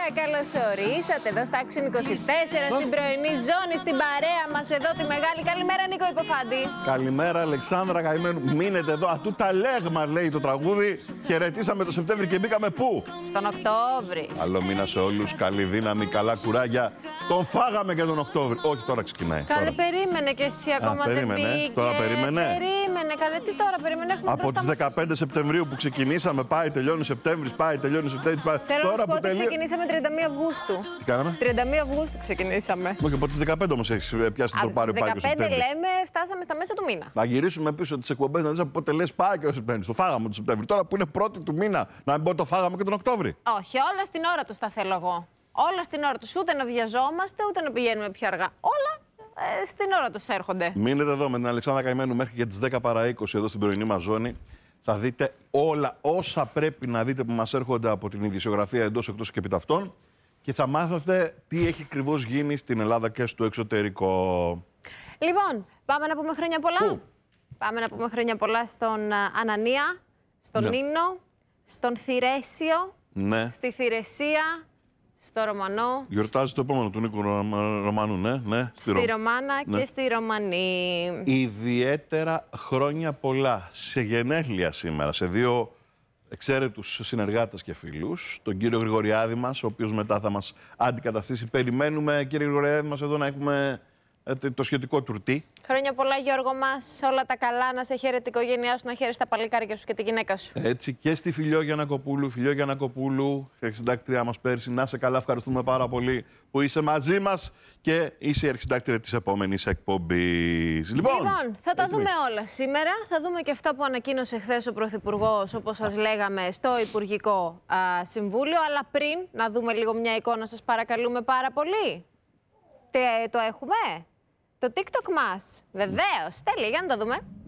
καλώς ορίσατε εδώ στα Action 24, στην πρωινή ζώνη, στην παρέα μας εδώ τη μεγάλη. Καλημέρα, Νίκο Υποφάντη. Καλημέρα, Αλεξάνδρα, καημένου. Μείνετε εδώ. Αυτού τα λέγμα, λέει το τραγούδι. Χαιρετήσαμε το Σεπτέμβρη και μπήκαμε πού? Στον Οκτώβρη. Καλό μήνα σε όλους. Καλή δύναμη, καλά κουράγια. Τον φάγαμε και τον Οκτώβρη. Όχι, τώρα ξεκινάει. Καλέ, περίμενε και εσύ ακόμα δεν πήγε. Τώρα περίμενε. Περίμενε, καλέ, τι τώρα περίμενε. Από τις 15 Σεπτεμβρίου που ξεκινήσαμε, πάει, τελειώνει Σεπτέμβρης, πάει, τελειώνει Σεπτέμβρης. Θέλω να σου πω ότι ξεκινήσαμε 31 Αυγούστου. Τι κάναμε? 31 Αυγούστου ξεκινήσαμε. Όχι, από τις 15 όμως έχεις πιάσει το πάρει πάει και ο Σεπτέμβρης. 15 λέμε, φτάσαμε στα μέσα του μήνα. Να γυρίσουμε πίσω τις εκπομπές, να δεις από πότε λες πάει και ο Σεπτέμβρης. Το φάγαμε τον Σεπτέμβρη. Τώρα που είναι πρώτη του μήνα, να μην πω το φάγαμε και τον Οκτώβρη. Όχι, όλα στην ώρα τους τα θέλω εγώ. Όλα στην ώρα τους. Ούτε να βιαζόμαστε, ούτε να πηγαίνουμε πιο αργά. Όλα στην ώρα τους έρχονται. Μείνετε εδώ με την Αλεξάνδρα Καημένου μέχρι και τις 10 παρά 20 εδώ στην πρωινή μας ζώνη. Θα δείτε όλα όσα πρέπει να δείτε που μας έρχονται από την ειδησιογραφία εντός, εκτός και επί ταυτών και θα μάθετε τι έχει ακριβώς γίνει στην Ελλάδα και στο εξωτερικό. Λοιπόν, πάμε να πούμε χρόνια πολλά. Πού? Πάμε να πούμε χρόνια πολλά στον Ανανία, στον Νίνο, στον Θηρέσιο, στη Θηρεσία, στο Ρωμανό. Γιορτάζει το επόμενο του Νίκου Ρωμανού, ναι. Στη Ρωμάνα και στη Ρωμανή. Ιδιαίτερα χρόνια πολλά σε γενέθλια σήμερα, σε δύο εξαίρετους συνεργάτες και φίλους. Τον κύριο Γρηγοριάδη μας, ο οποίος μετά θα μας αντικαταστήσει. Περιμένουμε, κύριε Γρηγοριάδη μας, εδώ να έχουμε το σχετικό τουρτί. Χρόνια πολλά, Γιώργο μας. Όλα τα καλά. Να σε χαίρεται η οικογένειά σου, να χαίρεσαι τα παλικάρια σου και τη γυναίκα σου. Έτσι και στη Φιλιό Γιαννακοπούλου, αρχισυντάκτριά μας πέρσι. Να σε καλά, ευχαριστούμε πάρα πολύ που είσαι μαζί μας και είσαι η αρχισυντάκτρια της επόμενης εκπομπής. Λοιπόν, θα τα δούμε όλα σήμερα. Θα δούμε και αυτά που ανακοίνωσε χθες ο Πρωθυπουργός, όπως σας λέγαμε, στο Υπουργικό Συμβούλιο. Αλλά πριν να δούμε λίγο μια εικόνα, σας παρακαλούμε πάρα πολύ. Το έχουμε? Το TikTok μας. Βεβαίως. Τέλεια, για να το δούμε.